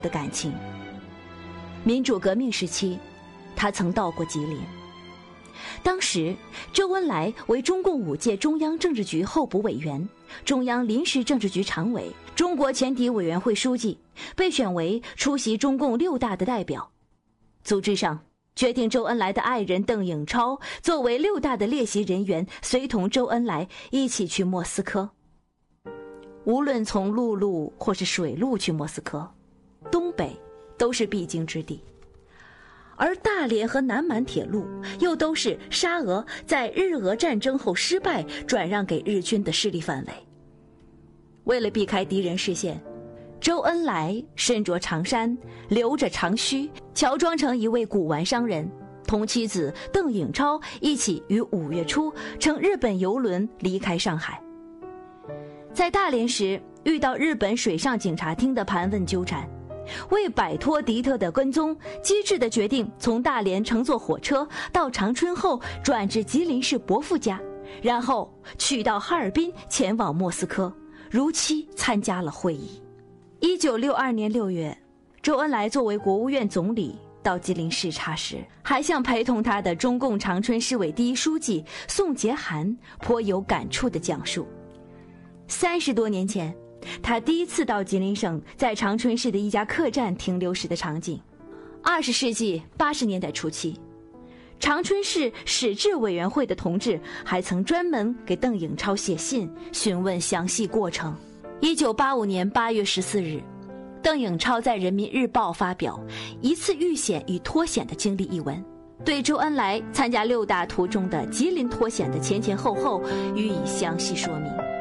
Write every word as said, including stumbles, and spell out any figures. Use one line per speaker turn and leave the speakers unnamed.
的感情。民主革命时期，他曾到过吉林。当时周恩来为中共五届中央政治局候补委员、中央临时政治局常委、中国前敌委员会书记，被选为出席中共六大的代表。组织上决定周恩来的爱人邓颖超作为六大的列席人员，随同周恩来一起去莫斯科。无论从陆路或是水路去莫斯科，东北都是必经之地，而大连和南满铁路又都是沙俄在日俄战争后失败转让给日军的势力范围。为了避开敌人视线，周恩来身着长衫，留着长须，乔装成一位古玩商人，同妻子邓颖超一起于五月初乘日本邮轮离开上海。在大连时遇到日本水上警察厅的盘问纠缠，为摆脱敌特的跟踪，机智地决定从大连乘坐火车到长春后转至吉林市伯父家，然后取到哈尔滨前往莫斯科，如期参加了会议。一九六二年六月，周恩来作为国务院总理到吉林视察时，还向陪同他的中共长春市委第一书记宋杰涵颇有感触地讲述，三十多年前他第一次到吉林省在长春市的一家客栈停留时的场景。二十世纪八十年代初期，长春市史志委员会的同志还曾专门给邓颖超写信询问详细过程。一九八五年八月十四日，邓颖超在人民日报发表一次遇险与脱险的经历一文，对周恩来参加六大途中的吉林脱险的前前后后予以详细说明。